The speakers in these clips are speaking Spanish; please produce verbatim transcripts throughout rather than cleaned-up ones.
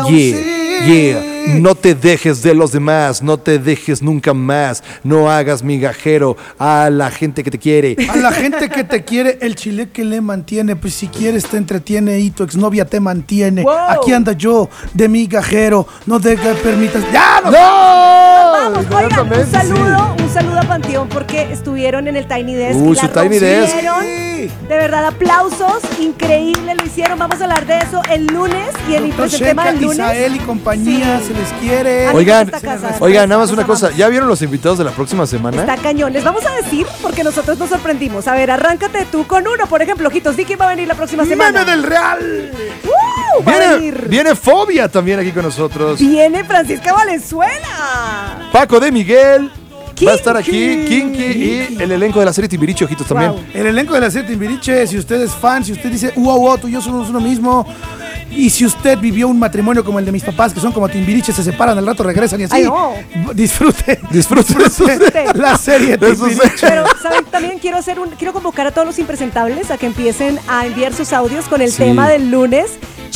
Yeah, yeah. No te dejes de los demás, no te dejes nunca más. No hagas migajero a la gente que te quiere. A la gente que te quiere, el chile que le mantiene. Pues si quieres te entretiene y tu exnovia te mantiene. Wow. Aquí anda yo, de migajero. No te permitas. ¡Ya! ¡No! Vamos, oigan, un Inmediatamente, saludo, un saludo a Panteón porque estuvieron en el Tiny Desk. Uy, y la su Tiny Desk. rompieron. De verdad, aplausos, increíble, lo hicieron. Vamos a hablar de eso el lunes y el Doctor impresionante tema Shenka, del lunes. Isael y compañía, Sí. se les quiere. Oigan, esta casa, oigan, nada más nos una cosa. amamos. ¿Ya vieron los invitados de la próxima semana? Está cañón. Les vamos a decir porque nosotros nos sorprendimos. A ver, arráncate tú con uno. Por ejemplo, Ojitos, di quién va a venir la próxima semana. ¡Meme del Real! ¡Uh! Va a Viene, venir. viene Fobia también aquí con nosotros. Viene Francisca Valenzuela. Paco de Miguel. Va a estar aquí Kinky. Kinky y el elenco de la serie Timbiriche, Ojitos también. Wow. El elenco de la serie Timbiriche, si usted es fan, si usted dice, wow, wow, tú y yo somos uno mismo, y si usted vivió un matrimonio como el de mis papás, que son como Timbiriche, se separan, al rato regresan y así, Ay, no. disfrute, Disfrute de su Disfrute. la serie de su Timbiriche. Pero, ¿saben? También quiero hacer un, quiero convocar a todos los impresentables a que empiecen a enviar sus audios con el Sí. tema del lunes.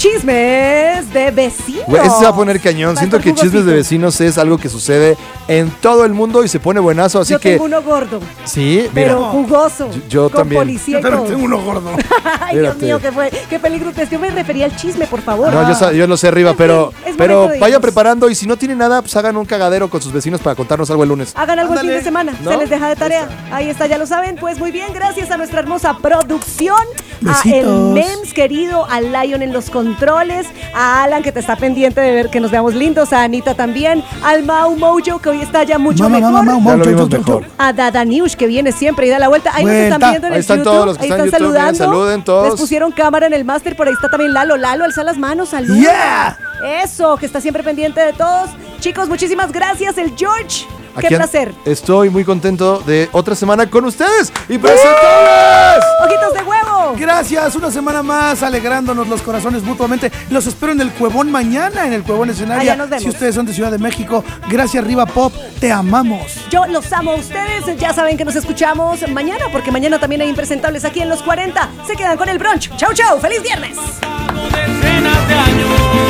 Chismes de vecinos. Güey, ese se va a poner cañón. Va a Siento estar que chismes de jugosito. vecinos es algo que sucede en todo el mundo y se pone buenazo, así Yo que tengo uno gordo, sí, mira. pero jugoso. Yo- yo con también. policía Yo y también todo. tengo uno gordo. Ay, Dios Espérate. mío, qué fue. Qué peligro. Yo me refería al chisme, por favor. No, yo, sa- yo lo sé arriba, En pero, fin, es pero momento de vayan irnos. preparando y si no tienen nada, pues hagan un cagadero con sus vecinos para contarnos algo el lunes. Hagan algo el fin Ándale. de semana, ¿No? se les deja de tarea. Ahí está, ya lo saben. Pues muy bien, gracias a nuestra hermosa producción, a el Besitos. Mems querido, a Lion en los controles, a Alan que te está pendiente de ver que nos veamos lindos, a Anita también, al Mau Mojo que hoy está ya mucho Mamá, mejor. mamá, mamá, Ya lo chau, vimos chau, chau, mejor. chau. A Dada News que viene siempre y da la vuelta. Ahí nos Vuelta. están viendo en Ahí el están YouTube. todos los que ahí están en están YouTube, miren, saludando. saluden todos. Les pusieron cámara en el máster, por ahí está también Lalo. Lalo, alza las manos, saluda. Yeah. Eso, que está siempre pendiente de todos. Chicos, muchísimas gracias, el George. Qué Aquí an- placer. Estoy muy contento de otra semana con ustedes y presentables. Ojitos de huevo. Gracias, una semana más alegrándonos los corazones mutuamente. Los espero en el Cuevón mañana, en el Cuevón Escenario. Allá nos vemos. Si ustedes son de Ciudad de México, gracias Riva Pop, te amamos. Yo los amo a ustedes. Ya saben que nos escuchamos mañana, porque mañana también hay impresentables aquí en Los cuarenta. Se quedan con el brunch. Chau, chau. ¡Feliz viernes! Decenas de años.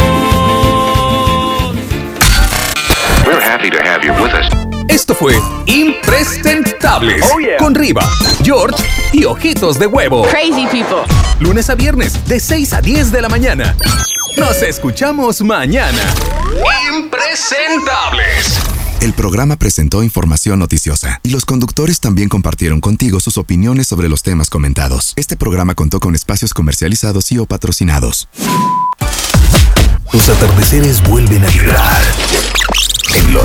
We're happy to have you with us. Esto fue Impresentables con Riva, George y Ojitos de Huevo. Crazy people. Lunes a viernes de seis a diez de la mañana. Nos escuchamos mañana. Impresentables. El programa presentó información noticiosa y los conductores también compartieron contigo sus opiniones sobre los temas comentados. Este programa contó con espacios comercializados y o patrocinados. Los atardeceres vuelven a vibrar.